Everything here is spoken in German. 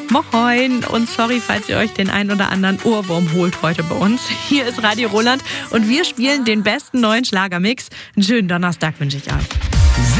Moin und sorry, falls ihr euch den ein oder anderen Ohrwurm holt heute bei uns. Hier ist Radio Roland und wir spielen den besten neuen Schlagermix. Einen schönen Donnerstag wünsche ich euch.